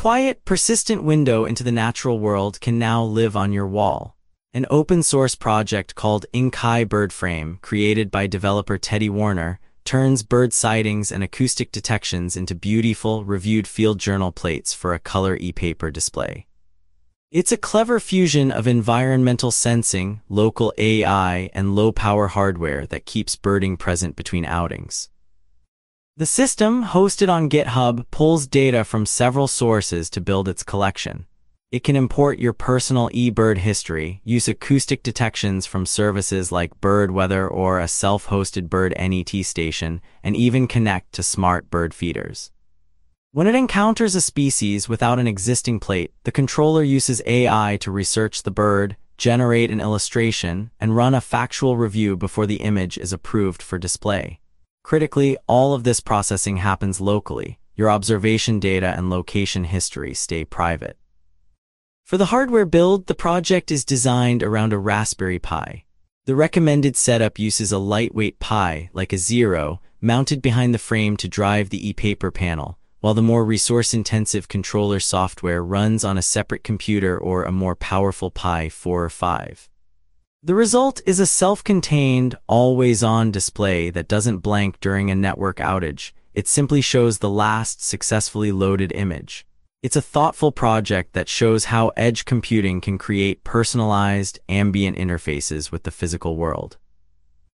quiet, persistent window into the natural world can now live on your wall. An open-source project called Inkai Bird Frame, created by developer Teddy Warner, turns bird sightings and acoustic detections into beautiful, reviewed field journal plates for a color e-paper display. It's a clever fusion of environmental sensing, local AI, and low-power hardware that keeps birding present between outings. The system, hosted on GitHub, pulls data from several sources to build its collection. It can import your personal eBird history, use acoustic detections from services like BirdWeather or a self-hosted BirdNET station, and even connect to smart bird feeders. When it encounters a species without an existing plate, the controller uses AI to research the bird, generate an illustration, and run a factual review before the image is approved for display. Critically, all of this processing happens locally. Your observation data and location history stay private. For the hardware build, the project is designed around a Raspberry Pi. The recommended setup uses a lightweight Pi, like a Zero, mounted behind the frame to drive the e-paper panel, while the more resource-intensive controller software runs on a separate computer or a more powerful Pi 4 or 5. The result is a self-contained, always-on display that doesn't blank during a network outage. It simply shows the last successfully loaded image. It's a thoughtful project that shows how edge computing can create personalized, ambient interfaces with the physical world.